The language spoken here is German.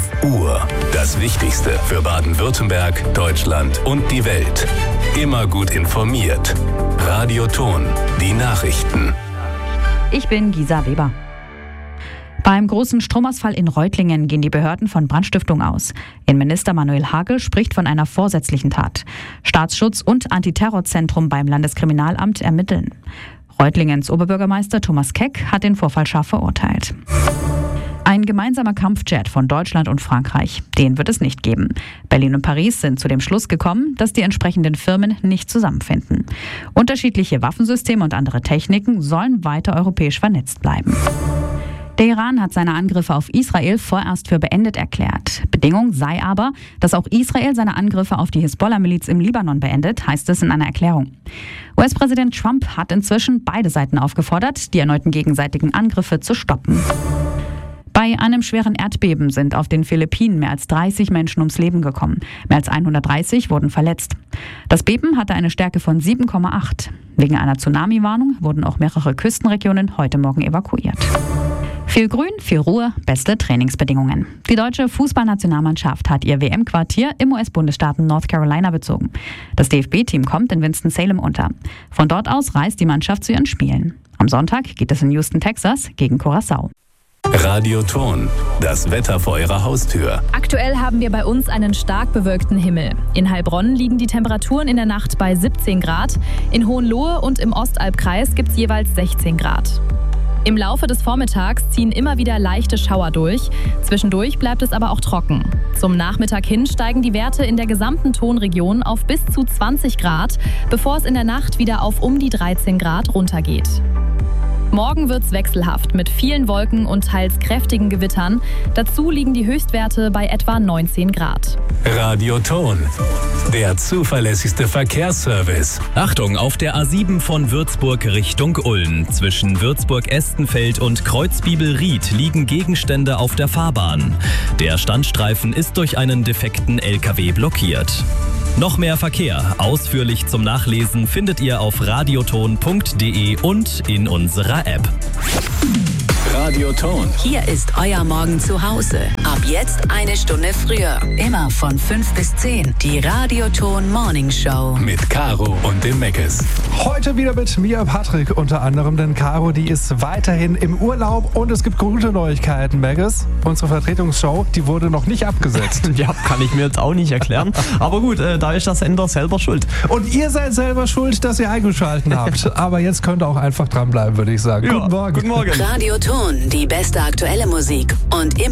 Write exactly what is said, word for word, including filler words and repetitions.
Uhr. Das Wichtigste für Baden-Württemberg, Deutschland und die Welt. Immer gut informiert. Radioton. Die Nachrichten. Ich bin Gisa Weber. Beim großen Stromausfall in Reutlingen gehen die Behörden von Brandstiftung aus. Innenminister Manuel Hagel spricht von einer vorsätzlichen Tat. Staatsschutz und Antiterrorzentrum beim Landeskriminalamt ermitteln. Reutlingens Oberbürgermeister Thomas Keck hat den Vorfall scharf verurteilt. Ein gemeinsamer Kampfjet von Deutschland und Frankreich, den wird es nicht geben. Berlin und Paris sind zu dem Schluss gekommen, dass die entsprechenden Firmen nicht zusammenfinden. Unterschiedliche Waffensysteme und andere Techniken sollen weiter europäisch vernetzt bleiben. Der Iran hat seine Angriffe auf Israel vorerst für beendet erklärt. Bedingung sei aber, dass auch Israel seine Angriffe auf die Hisbollah-Miliz im Libanon beendet, heißt es in einer Erklärung. U S-Präsident Trump hat inzwischen beide Seiten aufgefordert, die erneuten gegenseitigen Angriffe zu stoppen. Bei einem schweren Erdbeben sind auf den Philippinen mehr als dreißig Menschen ums Leben gekommen. Mehr als hundertdreißig wurden verletzt. Das Beben hatte eine Stärke von sieben Komma acht. Wegen einer Tsunami-Warnung wurden auch mehrere Küstenregionen heute Morgen evakuiert. Viel Grün, viel Ruhe, beste Trainingsbedingungen. Die deutsche Fußballnationalmannschaft hat ihr W M-Quartier im U S-Bundesstaat North Carolina bezogen. Das D F B-Team kommt in Winston-Salem unter. Von dort aus reist die Mannschaft zu ihren Spielen. Am Sonntag geht es in Houston, Texas gegen Curaçao. Radioton. Das Wetter vor Ihrer Haustür. Aktuell haben wir bei uns einen stark bewölkten Himmel. In Heilbronn liegen die Temperaturen in der Nacht bei siebzehn Grad. In Hohenlohe und im Ostalbkreis gibt es jeweils sechzehn Grad. Im Laufe des Vormittags ziehen immer wieder leichte Schauer durch. Zwischendurch bleibt es aber auch trocken. Zum Nachmittag hin steigen die Werte in der gesamten Tonregion auf bis zu zwanzig Grad, bevor es in der Nacht wieder auf um die dreizehn Grad runtergeht. Morgen wird's wechselhaft mit vielen Wolken und teils kräftigen Gewittern. Dazu liegen die Höchstwerte bei etwa neunzehn Grad. Radioton. Der zuverlässigste Verkehrsservice. Achtung, auf der A sieben von Würzburg Richtung Ulm. Zwischen Würzburg-Estenfeld und Kreuzbibel-Ried liegen Gegenstände auf der Fahrbahn. Der Standstreifen ist durch einen defekten L K W blockiert. Noch mehr Verkehr, ausführlich zum Nachlesen, findet ihr auf radioton punkt de und in unserer App. Radioton. Hier ist euer Morgen zu Hause. Ab jetzt eine Stunde früher. Immer von fünf bis zehn. Die Radioton Morning Show. Mit Caro und dem Meckes. Heute wieder mit mir, Patrick, unter anderem, denn Caro, die ist weiterhin im Urlaub und es gibt gute Neuigkeiten, Meckes. Unsere Vertretungsshow, die wurde noch nicht abgesetzt. Ja, kann ich mir jetzt auch nicht erklären. Aber gut, äh, da ist der Sender selber schuld. Und ihr seid selber schuld, dass ihr eingeschaltet habt. Aber jetzt könnt ihr auch einfach dranbleiben, würde ich sagen. Ja, guten Morgen. Guten Morgen. Radioton, die beste aktuelle Musik und immer